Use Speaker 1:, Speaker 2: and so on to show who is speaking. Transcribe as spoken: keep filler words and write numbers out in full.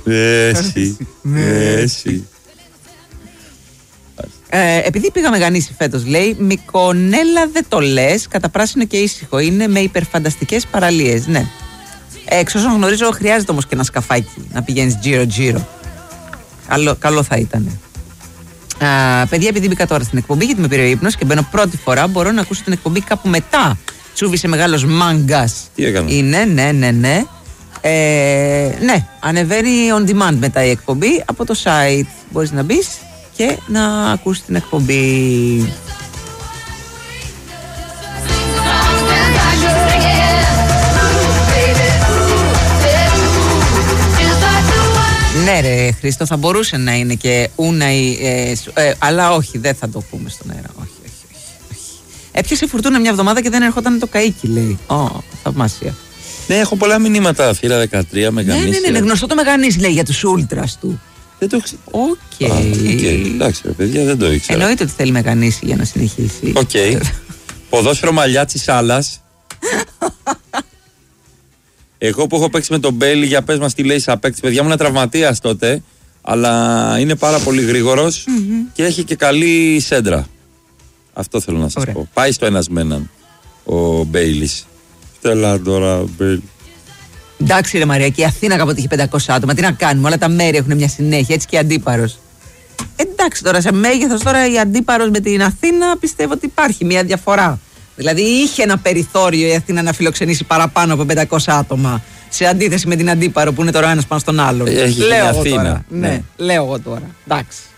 Speaker 1: Μέση. Μέση.
Speaker 2: Ε, επειδή πήγαμε Γανήσι φέτος, λέει, Μικονέλα δεν το λες, κατά πράσινο και ήσυχο είναι, με υπερφανταστικές παραλίες. Ναι. Ε, εξ όσων γνωρίζω, χρειάζεται όμως και ένα σκαφάκι να πηγαίνεις τζίρο-τζίρο. Καλό, καλό θα ήταν. Α, παιδιά, επειδή μπήκα τώρα στην εκπομπή γιατί με πήρε ο ύπνος και μπαίνω πρώτη φορά, μπορώ να ακούσω την εκπομπή κάπου μετά. Τσούβησε μεγάλος μάγκας.
Speaker 1: Τι έκανε?
Speaker 2: Είναι, ναι, ναι, ναι. Ε, ναι, ανεβαίνει on demand μετά η εκπομπή από το site. Μπορείς να μπεις και να ακούσεις την εκπομπή. Ναι ρε Χρήστο, θα μπορούσε να είναι και ούνα ή, ε, ε, αλλά όχι, δεν θα το πούμε στον αέρα. Όχι, όχι, όχι, όχι. Έπιασε φουρτούνα μια εβδομάδα και δεν ερχόταν το καΐκι, λέει. Ω, oh, θαυμάσια.
Speaker 1: Ναι, έχω πολλά μηνύματα, φίλα δεκατρία, Μεγανήσι.
Speaker 2: Ναι, ναι, ναι, ναι, γνωστό το Μεγανήσι, λέει, για τους ούλτρας του.
Speaker 1: Δεν το ξέρω.
Speaker 2: Οκ.
Speaker 1: Okay. Okay. Εντάξει, ρε παιδιά, δεν το ήξερα.
Speaker 2: Εννοείται ότι θέλει Μεγανήσι για να συνεχίσει.
Speaker 1: Οκ. Okay. Ποδόσφαιρο μαλλιά της άλλας. Εγώ που έχω παίξει με τον Μπέιλι, για πες μας τι λέει σαν παίκτης. Παιδιά μου είναι τραυματίας τότε, αλλά είναι πάρα πολύ γρήγορος mm-hmm. και έχει και καλή σέντρα. Αυτό θέλω να σας Ωραία. πω. Πάει στο ένας με έναν ο Μπέιλις. Στέλα τώρα, Μπέιλι.
Speaker 2: Εντάξει ρε Μαρία, και η Αθήνα κάποτε είχε πεντακόσια άτομα. Τι να κάνουμε, όλα τα μέρη έχουν μια συνέχεια, έτσι και η Αντίπαρος. Εντάξει τώρα, σε μέγεθος τώρα η Αντίπαρος με την Αθήνα πιστεύω ότι υπάρχει μια διαφορά. Δηλαδή είχε ένα περιθώριο η Αθήνα να φιλοξενήσει παραπάνω από πεντακόσια άτομα σε αντίθεση με την Αντίπαρο που είναι τώρα ένας πάνω στον άλλον.
Speaker 1: Έχει
Speaker 2: λέω
Speaker 1: Αθήνα.
Speaker 2: Τώρα. Ναι, ναι, λέω εγώ τώρα. Εντάξει.